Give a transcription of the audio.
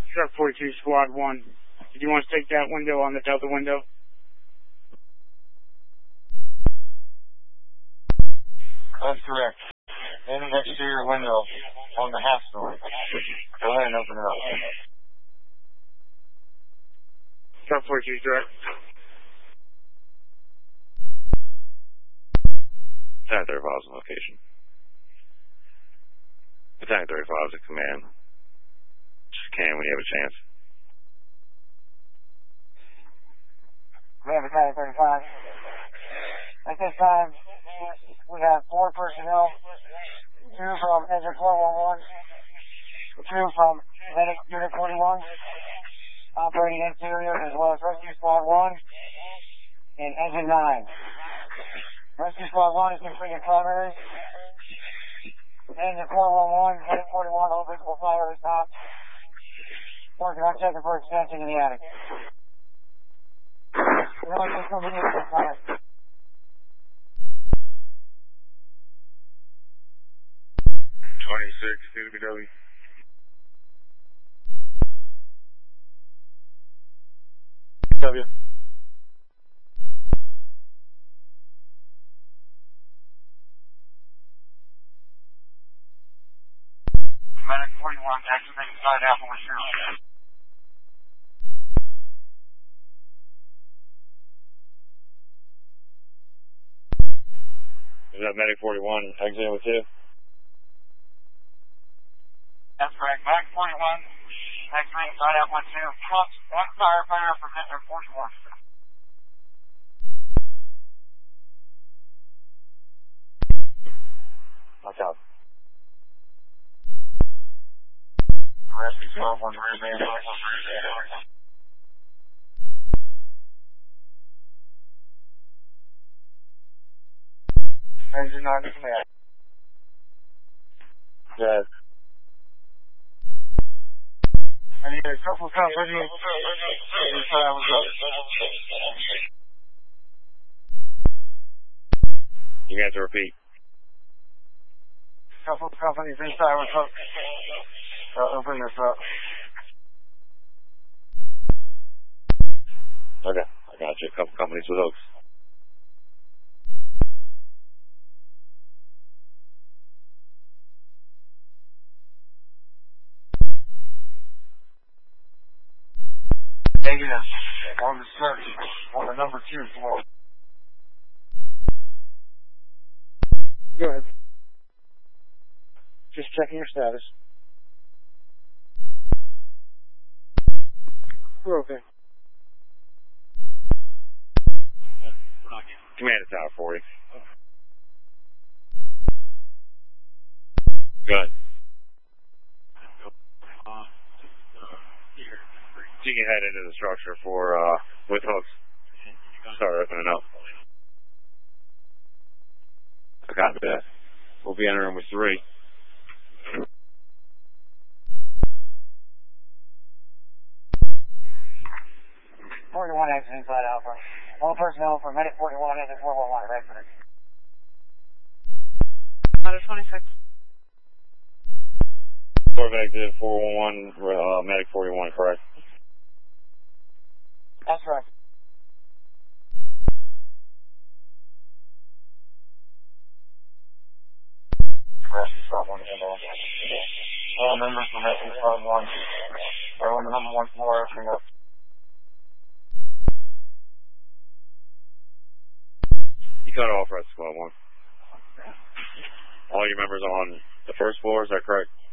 Truck 42, Squad 1. Did you want to take that window on the Delta window? That's correct. In the exterior window on the half story. Go ahead and open it up. Truck 42, direct. Battalion 35 is on location. Battalion 35 is a command. Just can when you have a chance. Command Battalion 35. At this time, we have 4 personnel, 2 from Engine 411, 2 from Medic Unit 41, operating interior, as well as Rescue Squad 1 and Engine 9. Rescue Squad 1 is completing primary. Engine 411, Medic 41, all visible fire is top. Working on checking for extension in the attic. Coming in this time. 26, CWW. W. Medic 41, exiting side Apple with 0. Is that Medic 41 exiting with 2? That's correct. Medic 41, exiting side Apple with 2. Plus 1 firefighter from Engine 41. Watch out. Rescue Squad 1 rear man. Engine 9 to command. Yes. I need a couple companies. You have to repeat. Couple companies inside with hooks. Open this up. Okay, I got you. A couple companies with hooks. Negative. On the search. On the number 2 floor. Go ahead. Just checking your status. We're okay. Command to Tower 40. Good. You can head into the structure for, with hooks. Start opening up. I got that. We'll be entering with 3. 41 exiting inside Alpha. All personnel from Medic 41 Engine 411, right for it. Ladder 26. Corvette exit 411, Medic 41, correct? That's right. Rescue Squad 1 all members from Rescue Squad 1 are on the number 1 floor opening up. You cut off Rescue Squad 1. All your members on the first floor, is that correct?